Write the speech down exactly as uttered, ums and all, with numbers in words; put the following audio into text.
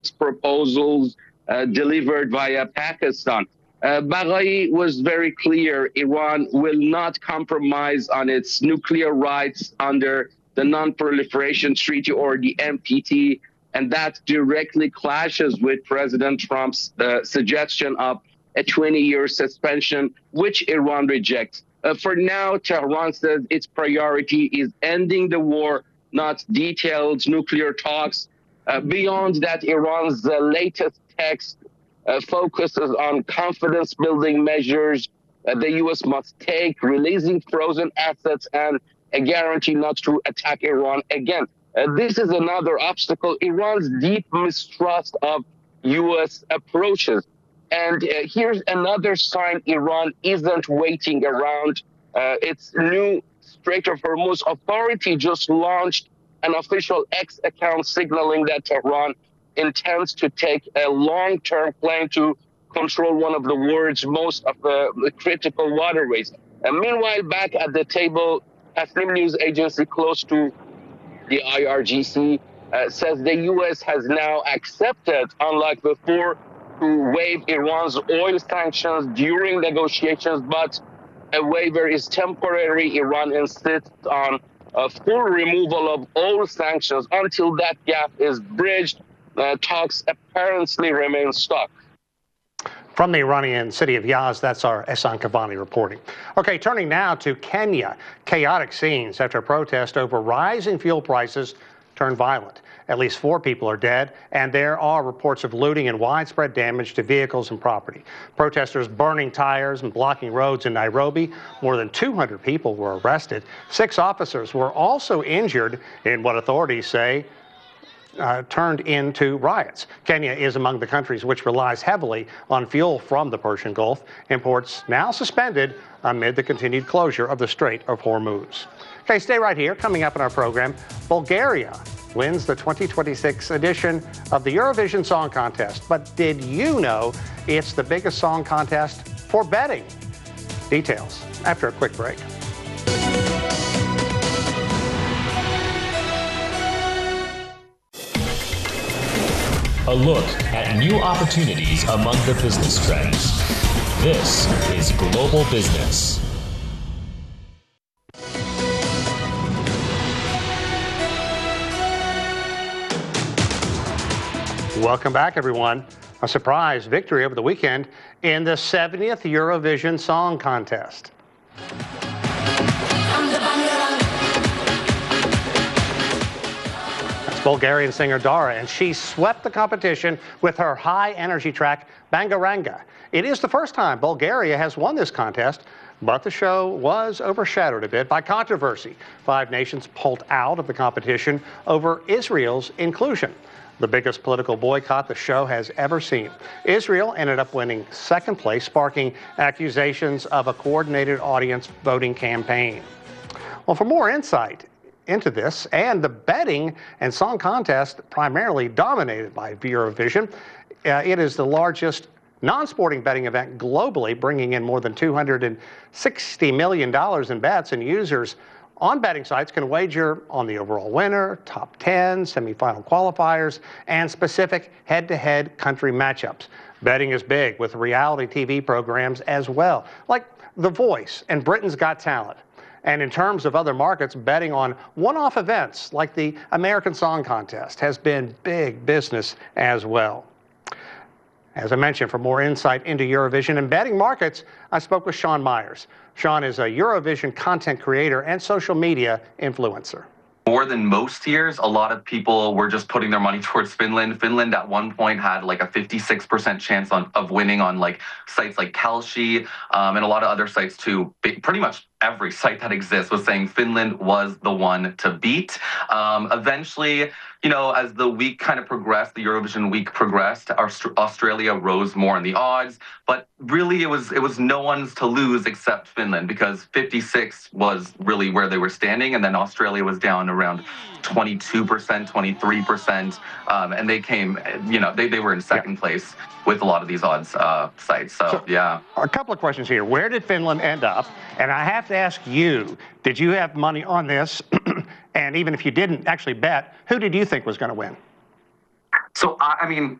proposals uh, delivered via Pakistan. Uh, Baghai was very clear: Iran will not compromise on its nuclear rights under the Non-Proliferation Treaty, or the N P T, and that directly clashes with President Trump's uh, suggestion of a twenty-year suspension, which Iran rejects. Uh, for now, Tehran says its priority is ending the war, not detailed nuclear talks. Uh, beyond that, Iran's uh, latest text uh, focuses on confidence-building measures uh, the U S must take, releasing frozen assets, and a guarantee not to attack Iran again. Uh, this is another obstacle: Iran's deep mistrust of U S approaches. And uh, here's another sign Iran isn't waiting around. Uh, its new Strait of Hormuz authority just launched an official X account signaling that Tehran intends to take a long-term plan to control one of the world's most of the critical waterways. And meanwhile, back at the table, Tasnim news agency close to the I R G C uh, says the U S has now accepted, unlike before, to waive Iran's oil sanctions during negotiations, but a waiver is temporary. Iran insists on a full removal of all sanctions. Until that gap is bridged, uh, talks apparently remain stuck. From the Iranian city of Yazd, that's our Ehsan Kavani reporting. Okay, turning now to Kenya. Chaotic scenes after a protest over rising fuel prices turned violent. At least four people are dead, and there are reports of looting and widespread damage to vehicles and property. Protesters burning tires and blocking roads in Nairobi. More than two hundred people were arrested. Six officers were also injured in what authorities say Uh, turned into riots. Kenya is among the countries which relies heavily on fuel from the Persian Gulf. Imports now suspended amid the continued closure of the Strait of Hormuz. Okay, stay right here. Coming up in our program, Bulgaria wins the twenty twenty-six edition of the Eurovision Song Contest. But did you know it's the biggest song contest for betting? Details after a quick break. A look at new opportunities among the business trends. This is Global Business. Welcome back, everyone. A surprise victory over the weekend in the seventieth Eurovision Song Contest. Bulgarian singer Dara, and she swept the competition with her high-energy track, Bangaranga. It is the first time Bulgaria has won this contest, but the show was overshadowed a bit by controversy. Five nations pulled out of the competition over Israel's inclusion, the biggest political boycott the show has ever seen. Israel ended up winning second place, sparking accusations of a coordinated audience voting campaign. Well, for more insight into this and the betting and song contest primarily dominated by Eurovision, uh, it is the largest non-sporting betting event globally, bringing in more than two hundred sixty million dollars in bets, and users on betting sites can wager on the overall winner, top ten, semifinal qualifiers, and specific head-to-head country matchups. Betting is big with reality T V programs as well, like The Voice and Britain's Got Talent. And in terms of other markets, betting on one-off events like the American Song Contest has been big business as well. As I mentioned, for more insight into Eurovision and betting markets, I spoke with Sean Myers. Sean is a Eurovision content creator and social media influencer. More than most years, a lot of people were just putting their money towards Finland. Finland at one point had like a fifty-six percent chance on, of winning on like sites like Kalshi um, and a lot of other sites too. Pretty much every site that exists was saying Finland was the one to beat. Um, eventually, you know, as the week kind of progressed, the Eurovision week progressed, Aust- Australia rose more in the odds. But really, it was it was no one's to lose except Finland, because fifty-six was really where they were standing, and then Australia was down around twenty-two percent, twenty-three percent, um, and they came, you know, they, they were in second yeah. place with a lot of these odds uh, sites. So, so, yeah. A couple of questions here. Where did Finland end up? And I have to ask you, did you have money on this? And even if you didn't actually bet, who did you think was going to win? So, I I mean,